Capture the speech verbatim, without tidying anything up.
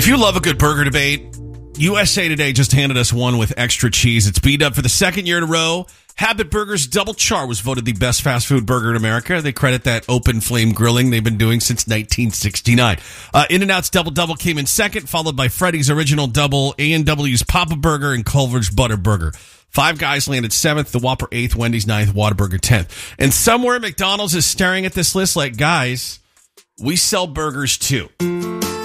If you love a good burger debate, U S A Today just handed us one with extra cheese. It's beat up for the second year in a row. Habit Burger's Double Char was voted the best fast food burger in America. They credit that open flame grilling they've been doing since nineteen sixty-nine. Uh, In-N-Out's Double Double came in second, followed by Freddy's Original Double, A and W's Papa Burger, and Culver's Butter Burger. Five Guys landed seventh, the Whopper eighth, Wendy's ninth, Whataburger tenth. And somewhere McDonald's is staring at this list like, guys, we sell burgers too.